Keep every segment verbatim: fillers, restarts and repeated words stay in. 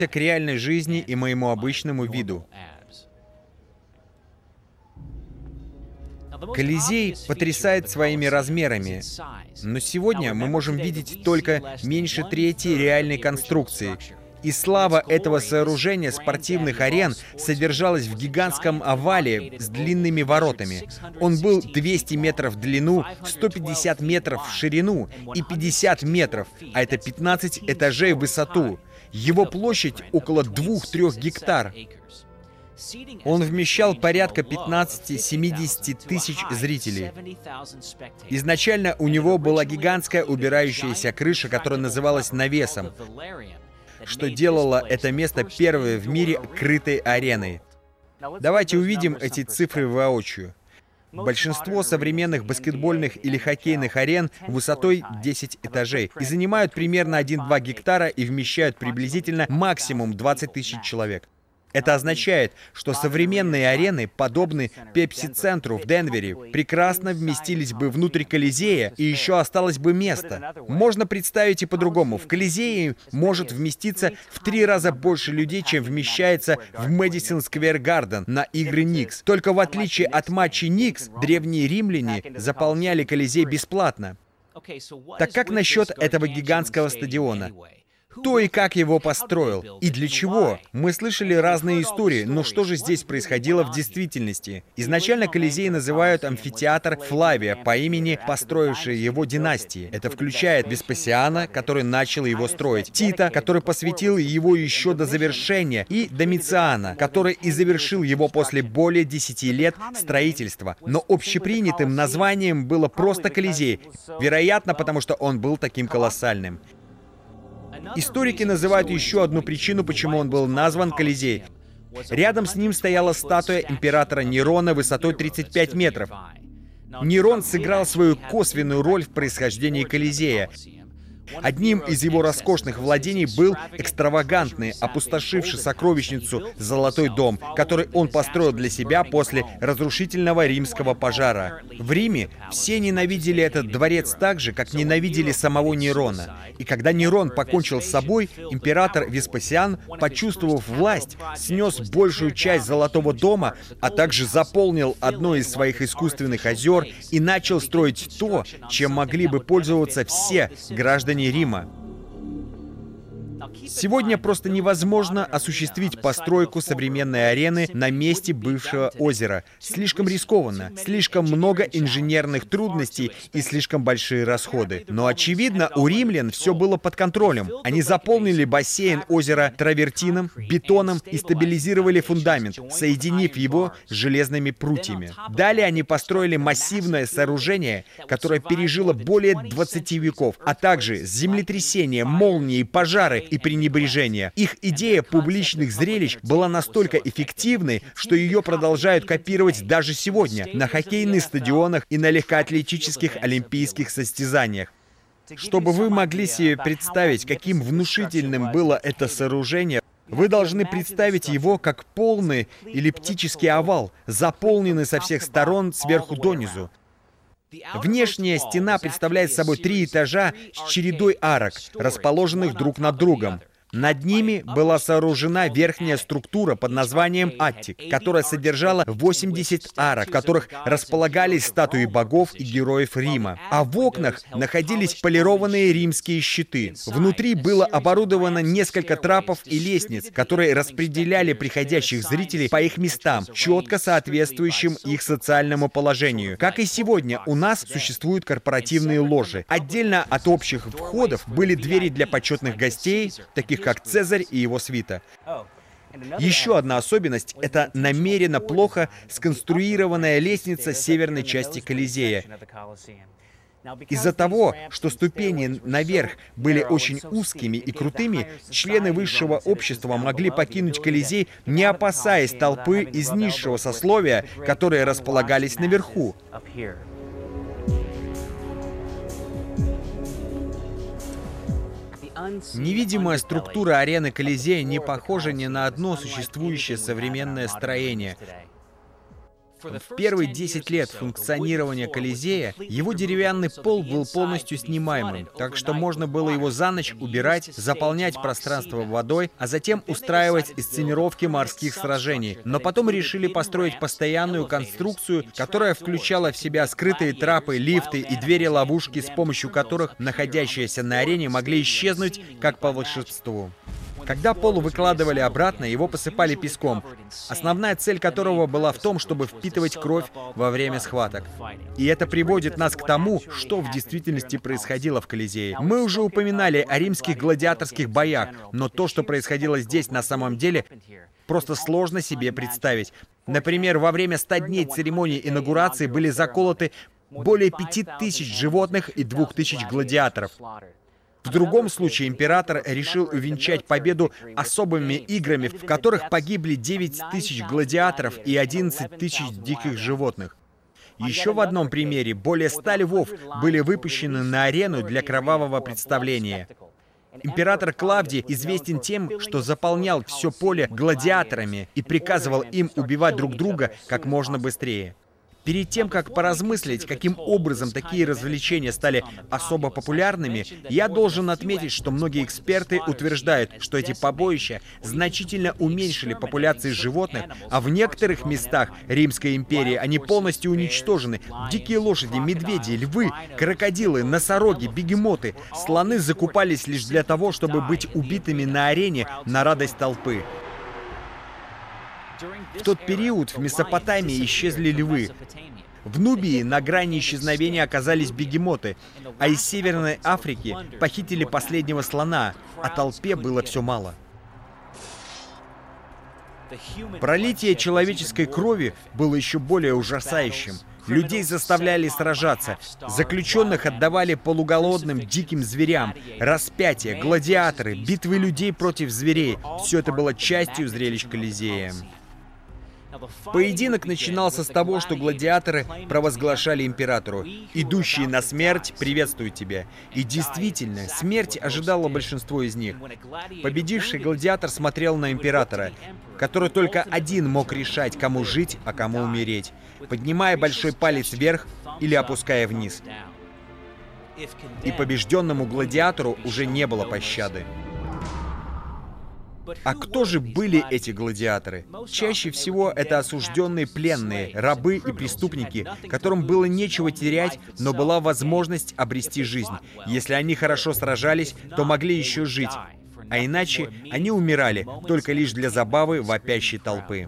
к реальной жизни и моему обычному виду. Колизей потрясает своими размерами, но сегодня мы можем видеть только меньше трети реальной конструкции. И слава этого сооружения спортивных арен содержалась в гигантском овале с длинными воротами. Он был двести метров в длину, сто пятьдесят метров в ширину и пятьдесят метров, а это пятнадцать этажей в высоту. Его площадь около двух-трёх гектар. Он вмещал порядка пятнадцати-семидесяти тысяч зрителей. Изначально у него была гигантская убирающаяся крыша, которая называлась навесом, что делало это место первой в мире крытой ареной. Давайте увидим эти цифры воочию. Большинство современных баскетбольных или хоккейных арен высотой десять этажей и занимают примерно один-два гектара и вмещают приблизительно максимум двадцать тысяч человек. Это означает, что современные арены, подобные Пепси-центру в Денвере, прекрасно вместились бы внутрь Колизея, и еще осталось бы место. Можно представить и по-другому. В Колизее может вместиться в три раза больше людей, чем вмещается в Мэдисон Сквер Гарден на игры Никс. Только в отличие от матчей Никс, древние римляне заполняли Колизей бесплатно. Так как насчет этого гигантского стадиона? Кто и как его построил? И для чего? Мы слышали разные истории, но что же здесь происходило в действительности? Изначально Колизей называют амфитеатр Флавия по имени построившей его династии. Это включает Веспасиана, который начал его строить, Тита, который посвятил его еще до завершения, и Домициана, который и завершил его после более десяти лет строительства. Но общепринятым названием было просто Колизей, вероятно, потому что он был таким колоссальным. Историки называют еще одну причину, почему он был назван Колизей. Рядом с ним стояла статуя императора Нерона высотой тридцать пять метров. Нерон сыграл свою косвенную роль в происхождении Колизея. Одним из его роскошных владений был экстравагантный, опустошивший сокровищницу Золотой дом, который он построил для себя после разрушительного римского пожара. В Риме все ненавидели этот дворец так же, как ненавидели самого Нерона. И когда Нерон покончил с собой, император Веспасиан, почувствовав власть, снес большую часть Золотого дома, а также заполнил одно из своих искусственных озер и начал строить то, чем могли бы пользоваться все граждане Рима. Сегодня просто невозможно осуществить постройку современной арены на месте бывшего озера. Слишком рискованно, слишком много инженерных трудностей и слишком большие расходы. Но, очевидно, у римлян все было под контролем. Они заполнили бассейн озера травертином, бетоном и стабилизировали фундамент, соединив его с железными прутьями. Далее они построили массивное сооружение, которое пережило более двадцати веков, а также землетрясения, молнии, пожары и пренебрежения. Их идея публичных зрелищ была настолько эффективной, что ее продолжают копировать даже сегодня на хоккейных стадионах и на легкоатлетических олимпийских состязаниях. Чтобы вы могли себе представить, каким внушительным было это сооружение, вы должны представить его как полный эллиптический овал, заполненный со всех сторон сверху донизу. Внешняя стена представляет собой три этажа с чередой арок, расположенных друг над другом. Над ними была сооружена верхняя структура под названием аттик, которая содержала восемьдесят арок, в которых располагались статуи богов и героев Рима. А в окнах находились полированные римские щиты. Внутри было оборудовано несколько трапов и лестниц, которые распределяли приходящих зрителей по их местам, четко соответствующим их социальному положению. Как и сегодня, у нас существуют корпоративные ложи. Отдельно от общих входов были двери для почетных гостей, таких как Цезарь и его свита. Еще одна особенность — это намеренно плохо сконструированная лестница северной части Колизея. Из-за того, что ступени наверх были очень узкими и крутыми, члены высшего общества могли покинуть Колизей, не опасаясь толпы из низшего сословия, которые располагались наверху. Невидимая структура арены Колизея не похожа ни на одно существующее современное строение. В первые десять лет функционирования Колизея его деревянный пол был полностью снимаемым, так что можно было его за ночь убирать, заполнять пространство водой, а затем устраивать сценировки морских сражений. Но потом решили построить постоянную конструкцию, которая включала в себя скрытые трапы, лифты и двери-ловушки, с помощью которых находящиеся на арене могли исчезнуть как по волшебству. Когда пол выкладывали обратно, его посыпали песком, основная цель которого была в том, чтобы впитывать кровь во время схваток. И это приводит нас к тому, что в действительности происходило в Колизее. Мы уже упоминали о римских гладиаторских боях, но то, что происходило здесь на самом деле, просто сложно себе представить. Например, во время ста дней церемонии инаугурации были заколоты более пяти тысяч животных и двух тысяч гладиаторов. В другом случае император решил увенчать победу особыми играми, в которых погибли девять тысяч гладиаторов и одиннадцать тысяч диких животных. Еще в одном примере более ста львов были выпущены на арену для кровавого представления. Император Клавдий известен тем, что заполнял все поле гладиаторами и приказывал им убивать друг друга как можно быстрее. Перед тем, как поразмыслить, каким образом такие развлечения стали особо популярными, я должен отметить, что многие эксперты утверждают, что эти побоища значительно уменьшили популяции животных, а в некоторых местах Римской империи они полностью уничтожены. Дикие лошади, медведи, львы, крокодилы, носороги, бегемоты, слоны закупались лишь для того, чтобы быть убитыми на арене на радость толпы. В тот период в Месопотамии исчезли львы. В Нубии на грани исчезновения оказались бегемоты, а из Северной Африки похитили последнего слона, а толпе было все мало. Пролитие человеческой крови было еще более ужасающим. Людей заставляли сражаться, заключенных отдавали полуголодным диким зверям, распятия, гладиаторы, битвы людей против зверей — все это было частью зрелищ Колизея. Поединок начинался с того, что гладиаторы провозглашали императору: «Идущие на смерть приветствуют тебя». И действительно, смерть ожидала большинство из них. Победивший гладиатор смотрел на императора, который только один мог решать, кому жить, а кому умереть, поднимая большой палец вверх или опуская вниз. И побежденному гладиатору уже не было пощады. А кто же были эти гладиаторы? Чаще всего это осужденные пленные, рабы и преступники, которым было нечего терять, но была возможность обрести жизнь. Если они хорошо сражались, то могли еще жить, а иначе они умирали только лишь для забавы вопящей толпы.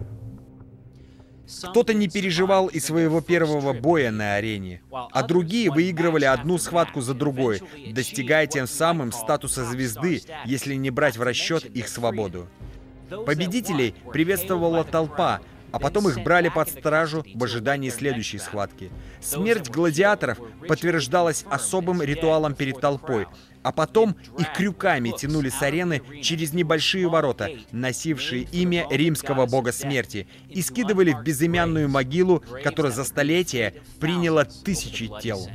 Кто-то не переживал и своего первого боя на арене, а другие выигрывали одну схватку за другой, достигая тем самым статуса звезды, если не брать в расчет их свободу. Победителей приветствовала толпа, а потом их брали под стражу в ожидании следующей схватки. Смерть гладиаторов подтверждалась особым ритуалом перед толпой, а потом их крюками тянули с арены через небольшие ворота, носившие имя римского бога смерти, и скидывали в безымянную могилу, которая за столетия приняла тысячи тел.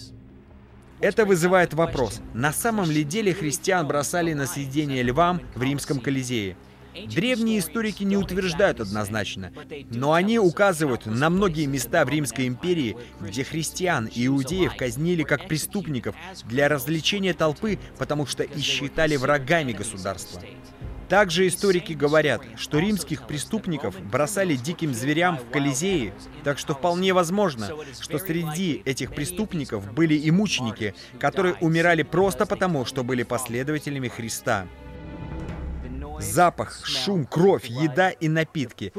Это вызывает вопрос: на самом ли деле христиан бросали на съедение львам в римском Колизее? Древние историки не утверждают однозначно, но они указывают на многие места в Римской империи, где христиан и иудеев казнили как преступников для развлечения толпы, потому что их считали врагами государства. Также историки говорят, что римских преступников бросали диким зверям в Колизее, так что вполне возможно, что среди этих преступников были и мученики, которые умирали просто потому, что были последователями Христа. Запах, шум, кровь, еда и напитки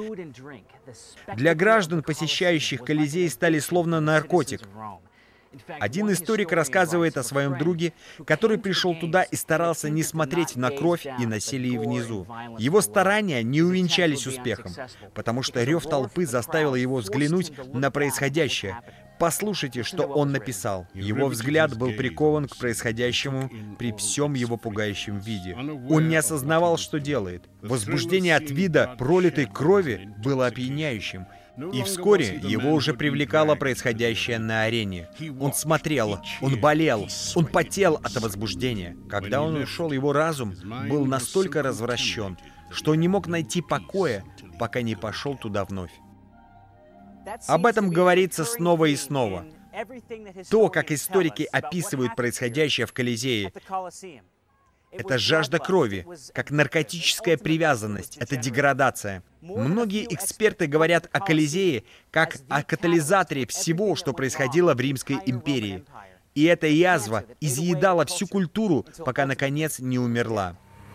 для граждан, посещающих Колизей, стали словно наркотик. Один историк рассказывает о своем друге, который пришел туда и старался не смотреть на кровь и насилие внизу. Его старания не увенчались успехом, потому что рев толпы заставил его взглянуть на происходящее. Послушайте, что он написал. Его взгляд был прикован к происходящему при всем его пугающем виде. Он не осознавал, что делает. Возбуждение от вида пролитой крови было опьяняющим. И вскоре его уже привлекало происходящее на арене. Он смотрел, он болел, он потел от возбуждения. Когда он ушел, его разум был настолько развращен, что он не мог найти покоя, пока не пошел туда вновь. Об этом говорится снова и снова. То, как историки описывают происходящее в Колизее, это жажда крови, как наркотическая привязанность, это деградация. Многие эксперты говорят о Колизее как о катализаторе всего, что происходило в Римской империи. И эта язва изъедала всю культуру, пока, наконец, не умерла.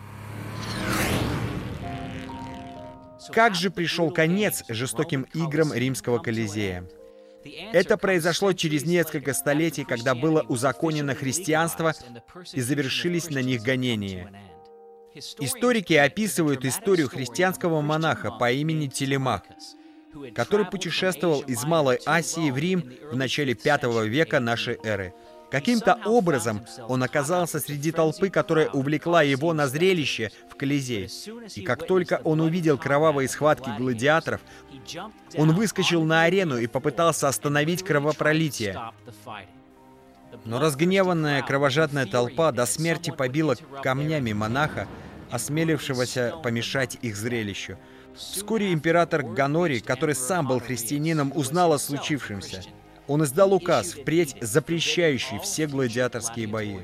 Как же пришел конец жестоким играм Римского Колизея? Это произошло через несколько столетий, когда было узаконено христианство и завершились на них гонения. Историки описывают историю христианского монаха по имени Телемах, который путешествовал из Малой Асии в Рим в начале пятого века нашей эры. Каким-то образом он оказался среди толпы, которая увлекла его на зрелище в Колизее. И как только он увидел кровавые схватки гладиаторов, он выскочил на арену и попытался остановить кровопролитие. Но разгневанная кровожадная толпа до смерти побила камнями монаха, осмелившегося помешать их зрелищу. Вскоре император Гонорий, который сам был христианином, узнал о случившемся. Он издал указ, впредь запрещающий все гладиаторские бои.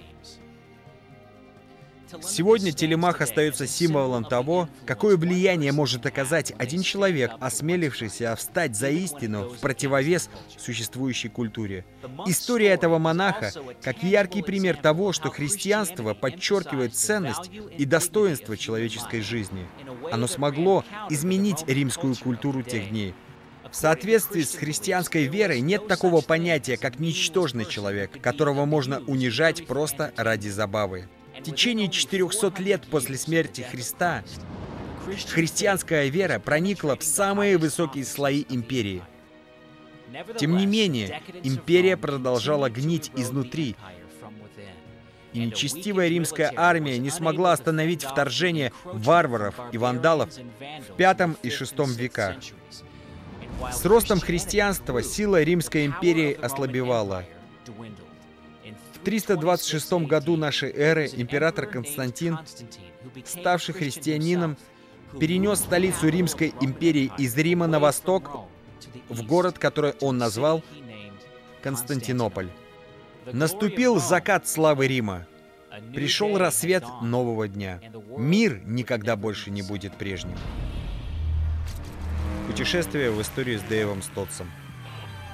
Сегодня Телемах остается символом того, какое влияние может оказать один человек, осмелившийся встать за истину в противовес существующей культуре. История этого монаха как яркий пример того, что христианство подчеркивает ценность и достоинство человеческой жизни. Оно смогло изменить римскую культуру тех дней. В соответствии с христианской верой нет такого понятия, как ничтожный человек, которого можно унижать просто ради забавы. В течение четырехсот лет после смерти Христа христианская вера проникла в самые высокие слои империи. Тем не менее, империя продолжала гнить изнутри, и нечестивая римская армия не смогла остановить вторжение варваров и вандалов в пятом и шестом веках. С ростом христианства сила Римской империи ослабевала. В триста двадцать шестом году нашей эры император Константин, ставший христианином, перенес столицу Римской империи из Рима на восток, в город, который он назвал Константинополь. Наступил закат славы Рима. Пришел рассвет нового дня. Мир никогда больше не будет прежним. Путешествие в историю с Дэйвом Стотсом.